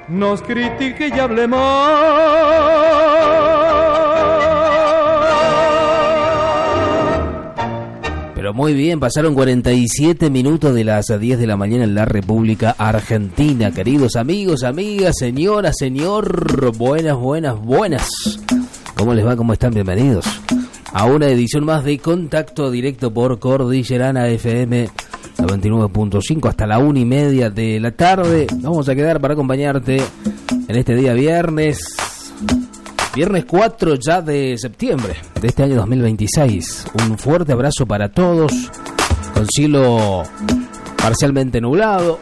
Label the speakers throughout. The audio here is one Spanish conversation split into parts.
Speaker 1: nos critique y hable mal.
Speaker 2: Pero muy bien, pasaron 47 minutos de las 10 de la mañana en la República Argentina. Queridos amigos, amigas, señora, señor, buenas. ¿Cómo les va? ¿Cómo están? Bienvenidos a una edición más de Contacto Directo por Cordillerana FM 99.5 hasta la 1:30 de la tarde. Vamos a quedar para acompañarte en este día viernes 4 ya de septiembre de este año 2026. Un fuerte abrazo para todos, con cielo parcialmente nublado.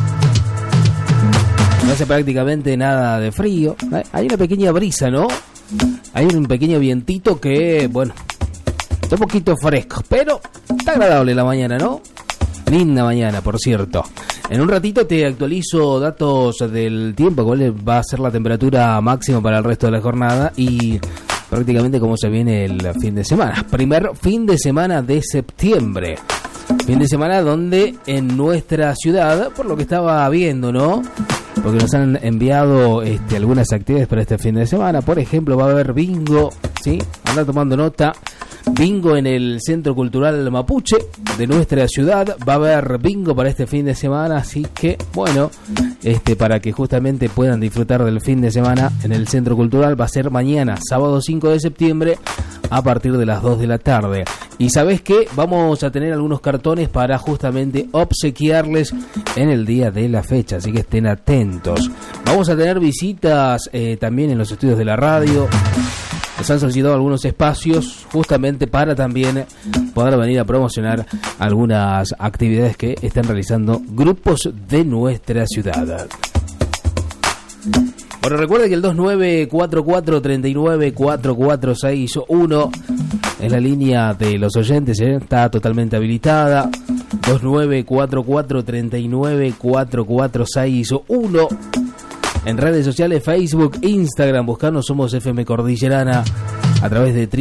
Speaker 2: No hace prácticamente nada de frío. Hay una pequeña brisa, ¿no? Hay un pequeño vientito que, bueno, está un poquito fresco, pero está agradable la mañana, ¿no? Linda mañana, por cierto. En un ratito te actualizo datos del tiempo, cuál va a ser la temperatura máxima para el resto de la jornada y prácticamente cómo se viene el fin de semana. Primer fin de semana de septiembre. Fin de semana donde en nuestra ciudad, por lo que estaba viendo, ¿no? Porque nos han enviado algunas actividades para este fin de semana. Por ejemplo, va a haber bingo, ¿sí? Anda tomando nota. Bingo en el Centro Cultural Mapuche de nuestra ciudad. Va a haber bingo para este fin de semana. Así que, bueno, para que justamente puedan disfrutar del fin de semana en el Centro Cultural, va a ser mañana, sábado 5 de septiembre, a partir de las 2 de la tarde. Y ¿sabés qué? Vamos a tener algunos cartones para justamente obsequiarles en el día de la fecha, así que estén atentos. Vamos a tener visitas también en los estudios de la radio. Nos han solicitado algunos espacios justamente para también poder venir a promocionar algunas actividades que están realizando grupos de nuestra ciudad. Bueno, recuerde que el 2944-394461 es la línea de los oyentes, está totalmente habilitada. 2944-394461. En redes sociales, Facebook, Instagram, buscarnos, somos FM Cordillerana, a través de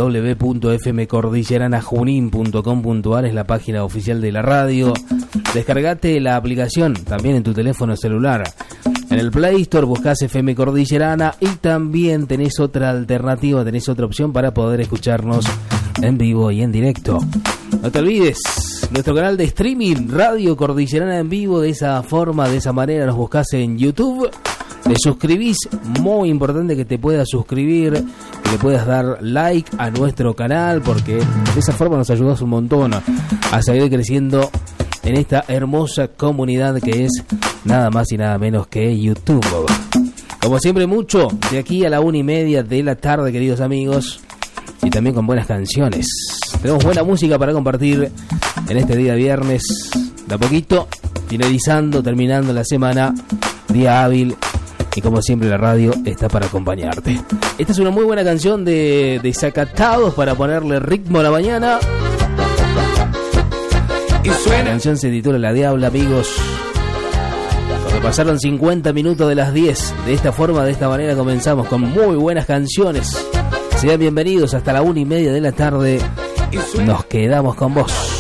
Speaker 2: www.fmcordilleranajunin.com.ar, es la página oficial de la radio. Descargate la aplicación también en tu teléfono celular. En el Play Store buscás FM Cordillerana y también tenés otra alternativa, tenés otra opción para poder escucharnos en vivo y en directo. No te olvides, nuestro canal de streaming, Radio Cordillerana en vivo, de esa forma, de esa manera nos buscás en YouTube. Te suscribís, muy importante que te puedas suscribir, que le puedas dar like a nuestro canal, porque de esa forma nos ayudas un montón a seguir creciendo en esta hermosa comunidad que es nada más y nada menos que YouTube. Como siempre, mucho de aquí a la 1:30 de la tarde, queridos amigos, y también con buenas canciones. Tenemos buena música para compartir en este día viernes, de a poquito, finalizando, terminando la semana, día hábil. Y como siempre la radio está para acompañarte. Esta es una muy buena canción de Desacatados para ponerle ritmo a la mañana. Y suena. La canción se titula La Diabla, amigos. Cuando pasaron 50 minutos de las 10, de esta forma, de esta manera comenzamos con muy buenas canciones. Sean bienvenidos hasta la 1:30 de la tarde. Nos quedamos con vos.